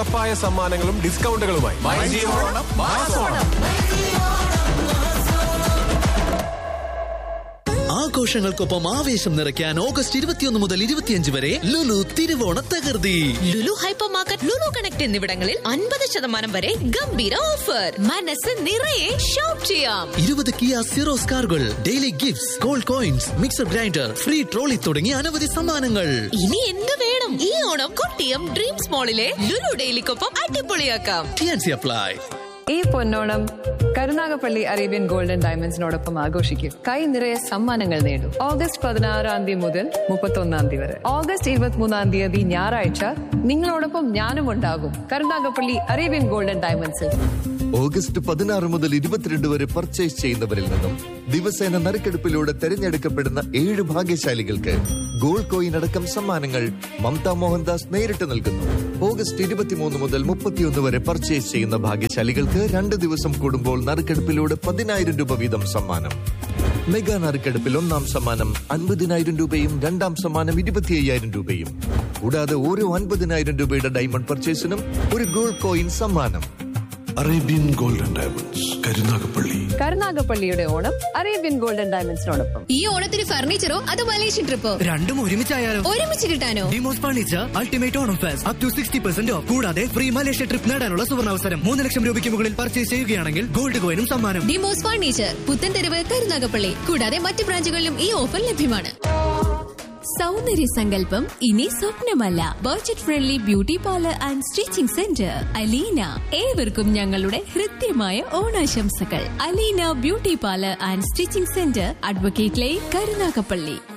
ഉറപ്പായ സമ്മാനങ്ങളും ഡിസ്കൗണ്ടുകളുമായി ആഘോഷങ്ങൾക്കൊപ്പം ആവേശം നിറയ്ക്കാൻ ഓഗസ്റ്റ് 21 മുതൽ 25 വരെ ലുലു തിരുവോണ തകർത്തി. Lulu hyper market, Lulu connect എന്നിവിടങ്ങളിൽ 50% വരെ ഗംഭീര ഓഫർ. മനസ്സ് നിറയെ ഷോപ്പ് ചെയ്യാം. 20 കിയ സിറോസ് കാറുകൾ, daily gifts, gold coins, mixer grinder, free trolley തുടങ്ങിയ അനവധി സമ്മാനങ്ങൾ. ഇനി എന്ത് വേണം? ഈ Onam Kottiyam dreams മോളിലെ Lulu ഡെയിലിക്കൊപ്പം അടിപൊളിയാക്കാം. T&C apply. ഈ പൊന്നോണം കരുനാഗപ്പള്ളി അറേബ്യൻ ഗോൾഡൻ ഡയമണ്ട്സിനോടൊപ്പം ആഘോഷിക്കും. കൈ നിറയെ സമ്മാനങ്ങൾ നേടും. ഓഗസ്റ്റ് 16 മുതൽ 31 വരെ. ഓഗസ്റ്റ് 23 ഞായറാഴ്ച നിങ്ങളോടൊപ്പം ഞാനും ഉണ്ടാകും കരുനാഗപ്പള്ളി അറേബ്യൻ ഗോൾഡൻ ഡയമണ്ട്സിൽ. ഓഗസ്റ്റ് 16 മുതൽ 22 വരെ പർച്ചേസ് ചെയ്യുന്നവരിൽ നിന്നും ദിവസേന നറുക്കെടുപ്പിലൂടെ തെരഞ്ഞെടുക്കപ്പെടുന്ന 7 ഭാഗ്യശാലികൾക്ക് ഗോൾഡ് കോയിൻ അടക്കം സമ്മാനങ്ങൾ മമത മോഹൻദാസ് നേരിട്ട് നൽകുന്നു. ഓഗസ്റ്റ് 23 മുതൽ 31 വരെ പർച്ചേസ് ചെയ്യുന്ന ഭാഗ്യശാലികൾക്ക് 2 ദിവസം കൂടുമ്പോൾ നറുക്കെടുപ്പിലൂടെ 10,000 രൂപ വീതം സമ്മാനം. മെഗാ നറുക്കെടുപ്പിൽ 1-ാം സമ്മാനം 50,000 രൂപയും 2-ാം സമ്മാനം 25,000 രൂപയും. കൂടാതെ ഓരോ 50,000 രൂപയുടെ ഡയമണ്ട് പർച്ചേസിനും ഒരു ഗോൾഡ് കോയിൻ സമ്മാനം. Arabian golden diamonds, Karunagappally. കരുനാഗപ്പള്ളിയുടെ Onam Arabian golden ഡയമണ്ട്സിനോടൊപ്പം. ഈ ഓണത്തിന് ഫർണിച്ചറോ അതോ മലേഷ്യൻ ട്രിപ്പോ? രണ്ടും ഒരുമിച്ചായാലോ? ഒരുമിച്ച് കിട്ടാനോ? Demos furniture ultimate Onam fest up to 60% of. കൂടാതെ ഫ്രീ മലേഷ്യ ട്രിപ്പ് നേടാനുള്ള സുവർണാവസരം. 3 ലക്ഷം രൂപയ്ക്ക് മുകളിൽ പർച്ചേസ് ചെയ്യുകയാണെങ്കിൽ ഗോൾഡ് കോയിനും സമ്മാനം. ഡിമോസ് ഫർണിച്ചർ, പുത്തൻതെരുവ്, കരുനാഗപ്പള്ളി. കൂടാതെ മറ്റ് ബ്രാഞ്ചുകളിലും ഈ ഓഫർ ലഭ്യമാണ്. സൗന്ദര്യ സങ്കല്പം ഇനി സ്വപ്നമല്ല. Budget friendly beauty parlour and stitching centre Aleena. ഏവർക്കും ഞങ്ങളുടെ ഹൃദ്യമായ ഓണാശംസകൾ. Aleena beauty parlour and stitching centre, advocate line, Karunagappally.